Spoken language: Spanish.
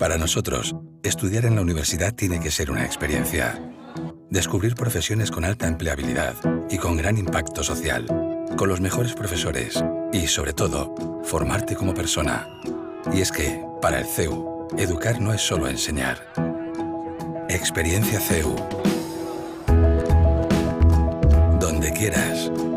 Para nosotros, estudiar en la universidad tiene que ser una experiencia. Descubrir profesiones con alta empleabilidad y con gran impacto social, con los mejores profesores y, sobre todo, formarte como persona. Y es que, para el CEU, educar no es solo enseñar. Experiencia CEU. Donde quieras.